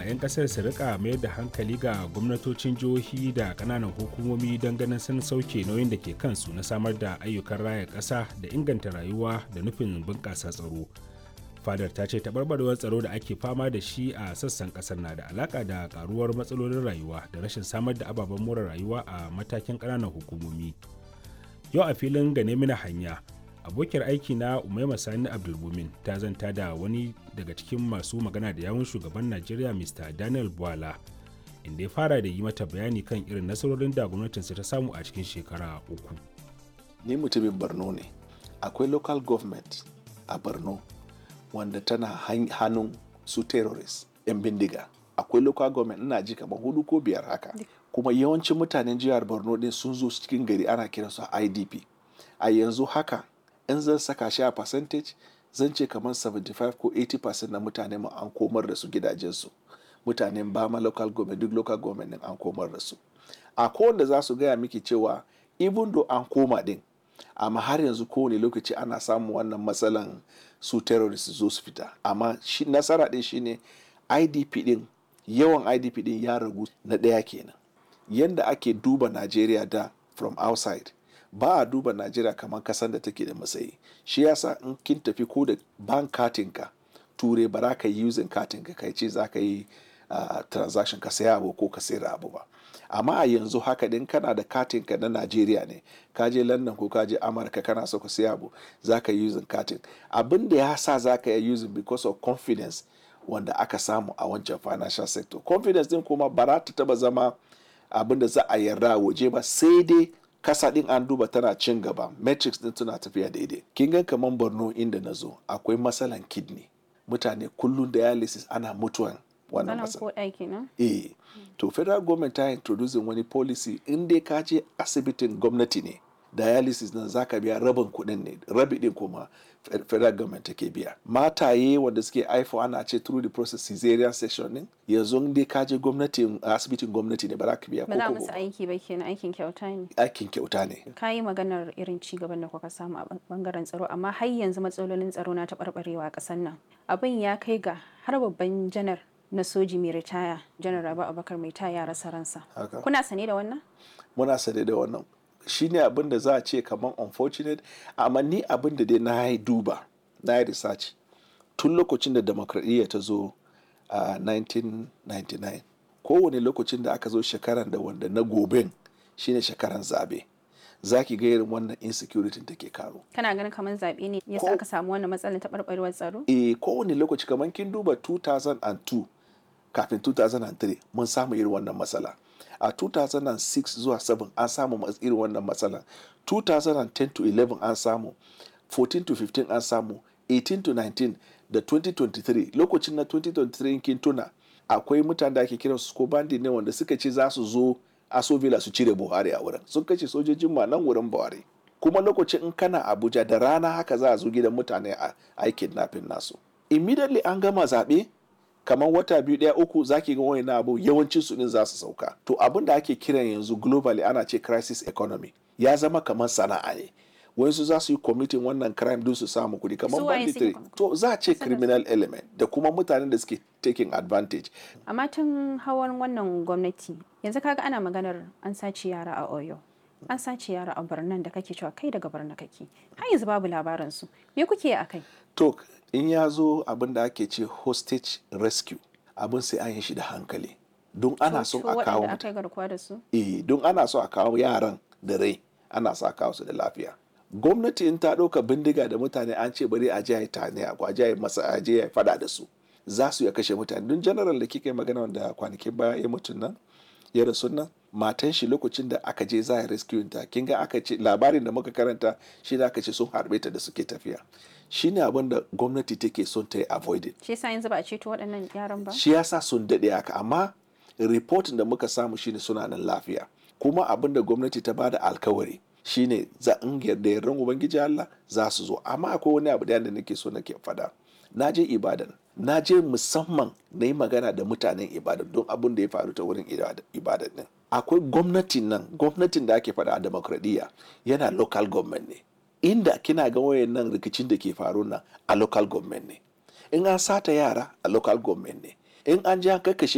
'yan kasar su rika mayar da hankali ga gwamnatocin jihohi da kananan hukumomi don ganin sun sauke nauyin da ke kansu na samar da ayyukan raya ƙasa da inganta rayuwa da nufin bunƙasa tsaro. Fadar ta ce taɓarɓarewar tsaro da ake fama da shi a sassan ƙasar na da alaƙa da ƙaruwar matsalolin rayuwa da rashin samar da ababen more rayuwa a matakin ƙananan hukumomi. Yau a filin Gane Mini Hanya, abokiyar aiki na Umaima Sani Abdulmumin ta zanta da wani daga cikin masu magana da yawun shugaban Najeriya Mr. Daniel Bwala, inda ya fara da yi mata bayani kan irin nasarorin da gwamnatinsa ta samu a cikin shekara 3. Ni mutumin Borno ne. Akwai local government a Borno wanda tana hannun su terrorist 'yan bindiga. Akwai local government ina ji kamar 4 ko 5 haka. Kuma yawancin mutanen jihar Borno din sun zo cikin gari ana kiransu IDP. A yanzu haka in zan saka shi a percentage zan ce kamar 75 ko 80% na mutane mu an komar da su gidajensu. Mutanen Bama local government duk local government din an komar da su. A kowanne za su gaya miki cewa even though an koma din amma har yanzu kowane lokaci ana samun wannan matsalan su terrorist zo su fita. Amma nasara din shine IDP din, yawan IDP din ya ragu na ɗaya kenan. Yanda ake duba Najeriya da from outside ba a duba Najeriya kamar kasan da take da matsayi. Shi yasa in kin tafi ko da bank katinka ture ba za ka yi using katinka kai ce za ka yi transaction ka saya abu ko ka sayar abu ba. Amma a yanzu haka din kana da katinka na Najeriya ne, ka je London ko ka je Amurka kana so ka saya abu za ka yi using katin. Abin da ya sa za ka yi using because of confidence wanda aka samu a wancan financial sector. Confidence din kuma ba za ta taba zama abin da za a yarda waje ba, sai dai kasa din an duba tana cin gaba, metrics din tana tafiya daidai. Kin ga kaman Borno inda na zo akwai matsalan kidney. Mutane kullum dialysis ana mutuwan wannan matsala. To federal government ta introducing wani policy in dai ka je asibitin gwamnati ne dialysis nan zaka biya rabin kuɗin ne, rabi din kuma federal government take biya. Mataye wanda suke haifo ana ce through the process cesarean section din, yanzu dai ka je gwamnati asibitin gwamnati ne ba za ka biya ko ba za musu aiki ba kenan, aikin kyauta ne. Aikin kyauta ne. Ka yi maganar irin ci gaban da kuka samu a bangaren tsaro, amma har yanzu matsalolin tsaro na taɓarɓarewa a ƙasar nan. Abin ya kai ga har babban janar na soji mai ritaya, janar Rabi Abubakar mai taya rasa ransa. Kuna sane da wannan? Muna sane da wannan. Shi ne abin da za a ce kamar unfortunate, amma ni abin da dai na yi duba, na yi research tun lokacin da demokradiyya ta zo a 1999. Kowane lokacin da aka zo shekaran da wanda na goben shine shekaran zabe, za ki ga irin wannan insecurity take karo. Kana ganin kamar zabe ne yasa aka samu wannan matsalar taɓarɓarewar tsaro? Kowane lokaci kamar kin duba 2002 kafin 2003 mun samu irin wannan matsala. A 2006 zuwa 7 an samu irin wannan matsala. 2010 to 11 an samu, 14 to 15 an samu, 18 to 19 da 2023. Lokacin na 2023 kin tuna akwai mutane da ake kiran su ko bandi ne wanda suka ce za su zo Aso Villa su cire Buhari a wurin. Sun kace sojojin ma nan wurin Buhari. Kuma lokacin in kana Abuja da rana haka za a zo gidan mutane a aikin nafin nasu. Immediately an gama zaɓe, kamar wata 2 1 3 zaki ga wani abu yawancin su din za su sauka. To abin da ake kiran yanzu globally ana ce crisis economy ya zama kamar sana'a ne. Wayansu za su yi committing wannan crime don su samu kuɗi kamar banditry. To za a ce criminal element da kuma mutanen da suke taking advantage. Amma tun hawan wannan gwamnati yanzu kaga ana maganar an sace yara a Oyo, an sace yara a Borno da kake cewa kai daga Borno kake. Har yanzu babu labarin su. Me kuke a kai? To in ya zo abin da ake ce hostage rescue, abin sai an yi shi da hankali. Don ana so a kawo don ana so a kawo yaran da rai, ana so a kawo su da lafiya. Gwamnati in ta ɗauka bindiga da mutane an ce bari a je a yi taniya ko a je a yi masa a je a faɗa da su, za su ya kashe mutane. Don general da kika yi magana wanda kwanakin baya ya mutu nan ya rasu nan, matan shi lokacin da aka je za a rescue ta, kin ga aka ce labarin da muka karanta shi da aka ce sun harbe ta da suke tafiya. Shi ne abin da gwamnati take son ta yi avoided. Shi yasa yanzu ba a ceto waɗannan yaran ba? Shi yasa sun daɗe haka, amma reporting da muka samu shine suna nan lafiya. Kuma abin da gwamnati ta bada alkawari shine za in yarda yardan ubangiji Allah za su zo. Amma akwai wani abu da nake so nake fada. Na je Ibadan, na je musamman na yi magana da mutanen Ibadan don abin da ya faru ta wurin Ibadan din. Akwai gwamnatin da ake fada a demokradiyya yana local government ne. Inda kina ga wayannan rikicin da ke faru nan a local government ne. In an sata yara a local government ne. In an ji an kakkashe